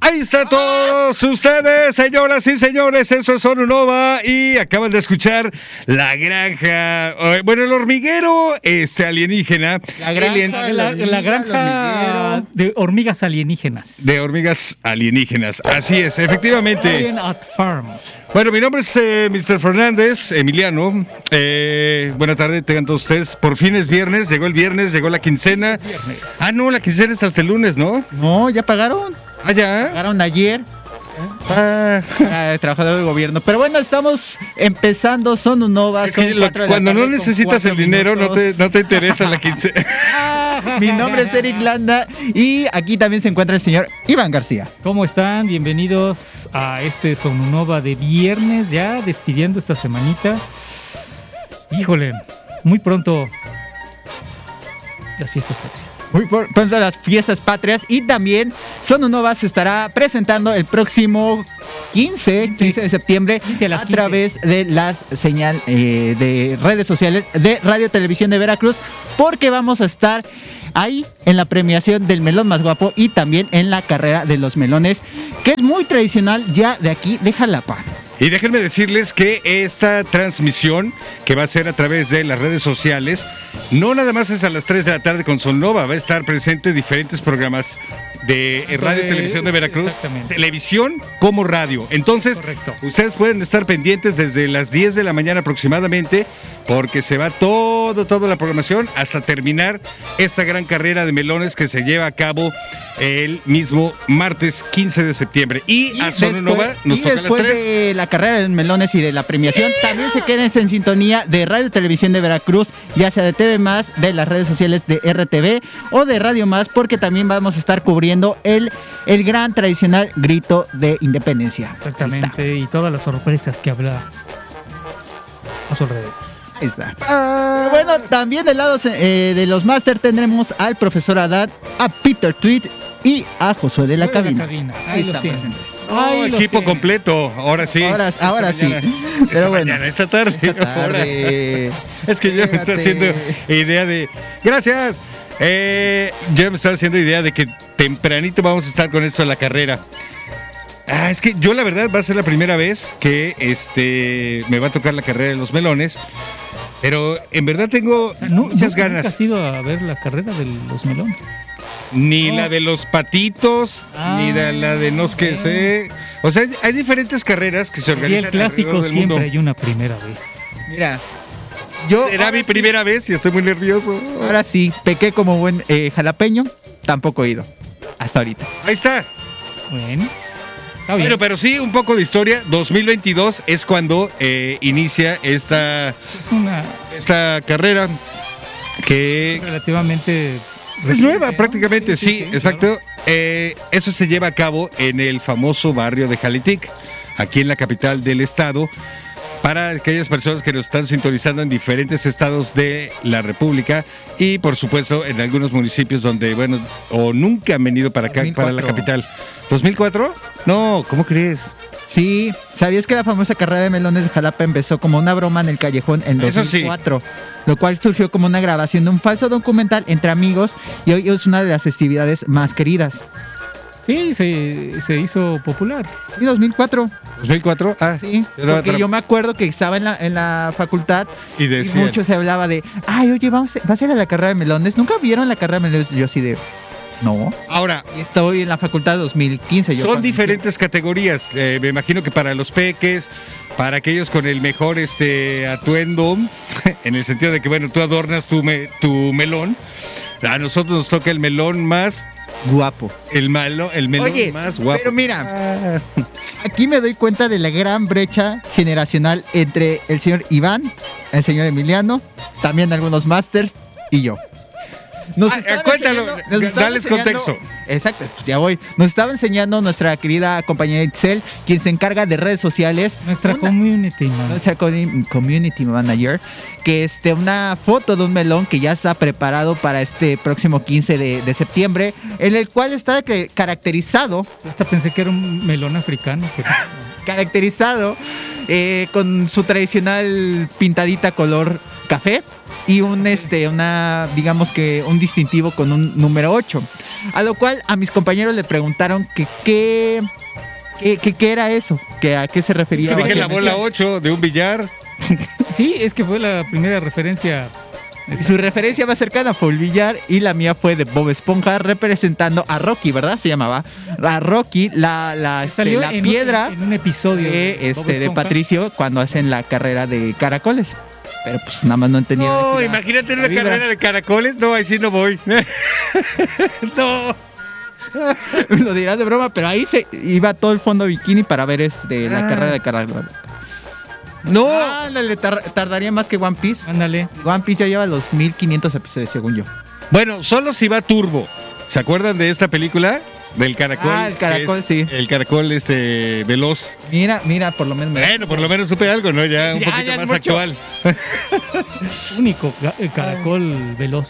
Ahí está todos ustedes, señoras y señores, eso es Sonunova y acaban de escuchar La Granja, bueno, el hormiguero alienígena. La granja de hormigas alienígenas. De hormigas alienígenas, así es, efectivamente. Alien at Farm. Bueno, mi nombre es Mr. Fernández, Emiliano. Buena tarde, tengan todos ustedes. Por fin es viernes, llegó el viernes, llegó la quincena. Ah, no, la quincena es hasta el lunes, ¿no? No, ya pagaron. Ah, ya. Pagaron ayer. Trabajador del gobierno. Pero bueno, estamos empezando Sonunova. Es que cuando no necesitas el dinero, no te interesa la quincena. Mi nombre es Eric Landa y aquí también se encuentra el señor Iván García. ¿Cómo están? Bienvenidos a este Sonunova de viernes, ya despidiendo esta semanita. Híjole, muy pronto las fiestas patrias. Muy pronto las fiestas patrias y también Sonunova se estará presentando el próximo 15 de septiembre a través de las señal de redes sociales de Radio Televisión de Veracruz, porque vamos a estar ahí en la premiación del melón más guapo y también en la carrera de los melones, que es muy tradicional ya de aquí de Jalapa. Y déjenme decirles que esta transmisión, que va a ser a través de las redes sociales, no nada más es a las 3 de la tarde con Sonunova, va a estar presente en diferentes programas de Radio Televisión de Veracruz, televisión como radio. Entonces, correcto, ustedes pueden estar pendientes desde las 10 de la mañana aproximadamente, porque se va toda la programación hasta terminar esta gran carrera de melones que se lleva a cabo el mismo martes 15 de septiembre. Y a Sonunova nos toca después las 3. de la carrera de melones y de la premiación, también se queden en sintonía de Radio Televisión de Veracruz, ya sea de TV Más, de las redes sociales de RTV o de Radio Más, porque también vamos a estar cubriendo el gran tradicional grito de independencia. Exactamente, y todas las sorpresas que habla a su alrededor. Ahí está. Bueno, también del lado de los máster tendremos al profesor Adán, a Peter Tweet y a Josué de la Cabina. Ahí están presentes. Equipo completo, ahora sí. Ahora sí. Pero bueno. Esta tarde. Es que yo me estoy haciendo idea de... ¡Gracias! Yo me estaba haciendo idea de que tempranito vamos a estar con esto de la carrera. Es que yo la verdad va a ser la primera vez que me va a tocar la carrera de los melones. Pero en verdad tengo muchas ganas. ¿Nunca has ido a ver la carrera de los melones? Ni la de los patitos, ni la de no sé. O sea, hay diferentes carreras que se organizan. Y el clásico del siempre mundo. hay una primera vez. Mira, será mi primera vez y estoy muy nervioso. Ahora sí, pequé como buen jalapeño, tampoco he ido. Hasta ahorita. Ahí está. Bueno. Bueno, pero sí, un poco de historia. 2022 es cuando inicia esta carrera que... relativamente... Es nueva, prácticamente, sí, exacto. Claro. Eso se lleva a cabo en el famoso barrio de Jalitic, aquí en la capital del estado. Para aquellas personas que nos están sintonizando en diferentes estados de la República y, por supuesto, en algunos municipios donde, bueno, o nunca han venido para acá, 2004. Para la capital. ¿2004? No, ¿cómo crees? Sí, ¿sabías que la famosa carrera de melones de Jalapa empezó como una broma en el callejón en 2004? Sí. Lo cual surgió como una grabación de un falso documental entre amigos y hoy es una de las festividades más queridas. Sí, se hizo popular. Sí, 2004. ¿2004? Ah, sí. Porque yo me acuerdo que estaba en la facultad y mucho se hablaba de, oye, vas a ir a la carrera de melones. ¿Nunca vieron la carrera de melones? Yo así de... No. Ahora, estoy en la facultad 2015. Son diferentes categorías. Me imagino que para los peques, para aquellos con el mejor atuendo, en el sentido de que, bueno, tú adornas tu melón. A nosotros nos toca el melón más guapo. El melón más guapo. Pero mira, aquí me doy cuenta de la gran brecha generacional entre el señor Iván, el señor Emiliano, también algunos másters y yo. Cuéntalo, dales contexto. Exacto, pues ya voy. Nos estaba enseñando nuestra querida compañera Itzel, quien se encarga de redes sociales. Nuestra community manager, que una foto de un melón que ya está preparado para este próximo 15 de septiembre, en el cual está caracterizado. Hasta pensé que era un melón africano. Caracterizado con su tradicional pintadita color café y digamos que un distintivo con un número 8. A lo cual a mis compañeros le preguntaron que qué era eso, que a qué se refería. Dije la bola 8 de un billar. Sí, es que fue la primera referencia. Su referencia más cercana fue el billar y la mía fue de Bob Esponja representando a Rocky, ¿verdad? Se llamaba a Rocky, la piedra en un episodio de Patricio cuando hacen la carrera de caracoles. Pero pues nada más no entendía. No, imagínate una carrera de caracoles. No, ahí sí no voy. No. Lo dirás de broma, pero ahí se iba todo el fondo bikini para ver la carrera de caracoles. No. Ándale, tardaría más que One Piece. Ándale. One Piece ya lleva los 1500 episodios, según yo. Bueno, solo si va turbo. ¿Se acuerdan de esta película? Del caracol. El caracol, sí. El caracol veloz. Mira, por lo menos. Bueno, por lo menos supe algo, ¿no? Ya un poquito más actual. Único caracol veloz.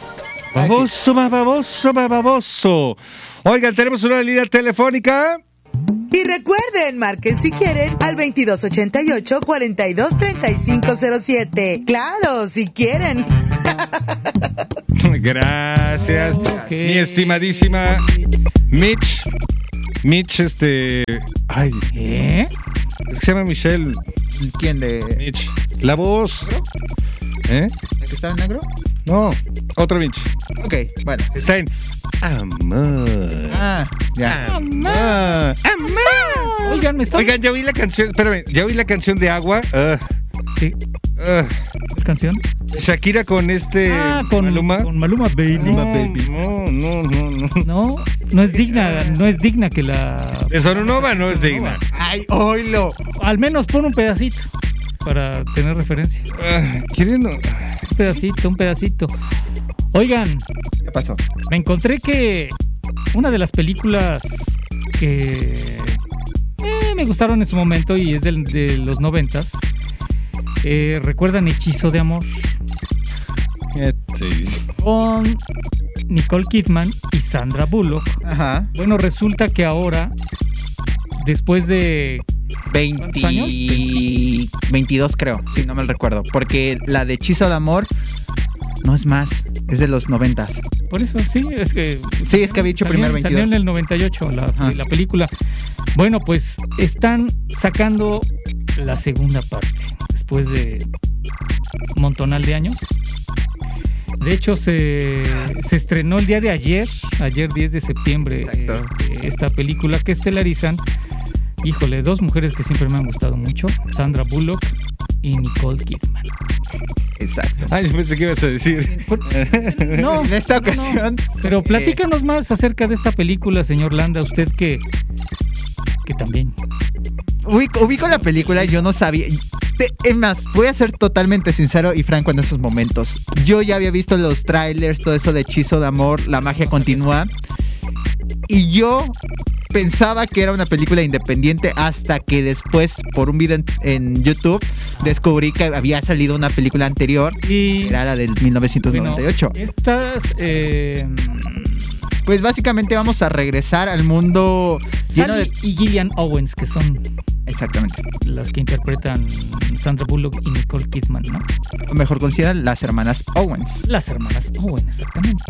Baboso. Oigan, tenemos una línea telefónica. Y recuerden, marquen si quieren al 2288-423507. Claro, si quieren. Gracias. Okay. Mi estimadísima Mitch, ay, ¿Qué? es que se llama Michelle. ¿Quién de...? Mitch. La voz. ¿El que estaba en negro? No, otro Mitch. Ok, bueno. Está en Amor. Ya. Amor. Oigan, Oigan, ya oí la canción. Espérame, ya oí la canción de Agua. ¿Qué canción? Shakira con con Maluma. Con Maluma Baby. No. No es digna que la... De Sonunova no es digna. Ay, oílo. Al menos pon un pedacito para tener referencia. ¿Quieren? Un pedacito. Oigan, ¿Qué pasó? me encontré que una de las películas que me gustaron en su momento y es de los 90s. ¿Recuerdan Hechizo de Amor? Sí. Con Nicole Kidman y Sandra Bullock. Ajá. Bueno, resulta que ahora, después de 22 creo, si no me recuerdo. Porque la de Hechizo de Amor no es más, es de los 90s. Por eso, sí, es que... Sí, es que había dicho primero 22. Salió en el 98 la película. Bueno, pues están sacando la segunda parte, después de un montonal de años. De hecho, se estrenó el día de ayer 10 de septiembre, esta película que estelarizan, híjole, dos mujeres que siempre me han gustado mucho, Sandra Bullock y Nicole Kidman. Exacto. Ay, yo pensé que ibas a decir. No, en esta ocasión. No. Pero platícanos más acerca de esta película, señor Landa, usted que también. Ubico la película, yo no sabía. Es más, voy a ser totalmente sincero y franco en esos momentos. Yo ya había visto los trailers, todo eso de Hechizo de Amor, La magia continúa. Y yo pensaba que era una película independiente hasta que después, por un video en YouTube, descubrí que había salido una película anterior. Y era la del 1998. Bueno, estas... Pues básicamente vamos a regresar al mundo lleno Sally y Gillian Owens, que son... Exactamente. Las que interpretan Sandra Bullock y Nicole Kidman, ¿no? O mejor conocidas las hermanas Owens. Las hermanas Owens, exactamente.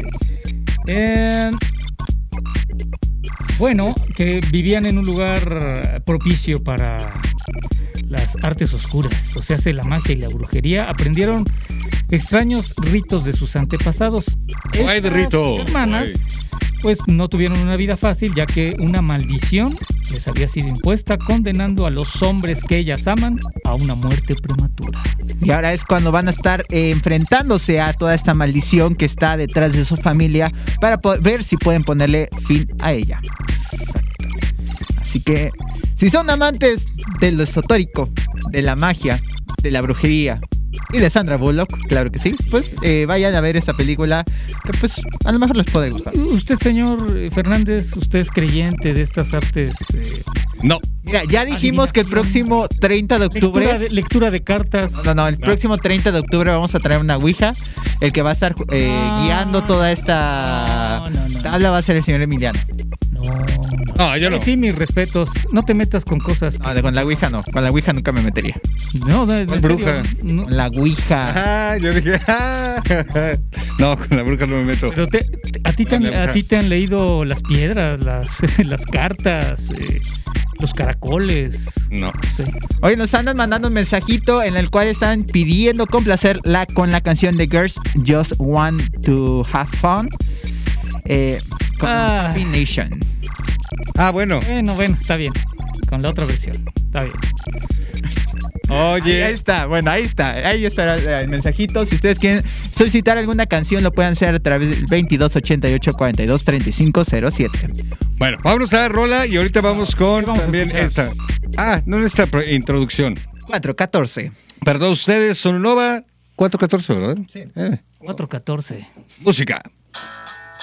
Bueno, que vivían en un lugar propicio para las artes oscuras, o sea, la magia y la brujería. Aprendieron extraños ritos de sus antepasados. ¡Ay, de rito! Hermanas, pues no tuvieron una vida fácil, ya que una maldición les había sido impuesta, condenando a los hombres que ellas aman a una muerte prematura. Y ahora es cuando van a estar enfrentándose a toda esta maldición que está detrás de su familia para ver si pueden ponerle fin a ella. Así que, si son amantes de lo esotérico, de la magia, de la brujería y de Sandra Bullock, claro que sí, pues vayan a ver esta película que pues a lo mejor les puede gustar. Usted, señor Fernández, ¿usted es creyente de estas artes? No. Mira, ya dijimos que el próximo 30 de octubre... Lectura de cartas. No, el próximo 30 de octubre vamos a traer una ouija. El que va a estar guiando toda esta tabla va a ser el señor Emiliano. No, yo no. Sí, mis respetos. No te metas con cosas. No, con la Ouija no. Con la Ouija nunca me metería. No, ¿Cuál bruja? No. Con la Ouija. Yo dije, no, con la bruja no me meto. Pero a ti te han leído las piedras, las cartas, los caracoles. No. Sí. Hoy nos andan mandando un mensajito en el cual están pidiendo complacerla con la canción de Girls Just Want to Have Fun. Con Happy Nation. Bueno. Bueno, está bien. Con la otra versión. Está bien. Oye. Ahí está, bueno, ahí está el mensajito. Si ustedes quieren solicitar alguna canción, lo pueden hacer a través del 2288 42 35 07. Bueno, vámonos a la rola y ahorita vamos con también esta. No es esta introducción. 414. Perdón, ustedes, Sonora 414, ¿verdad? Sí. 414. Música.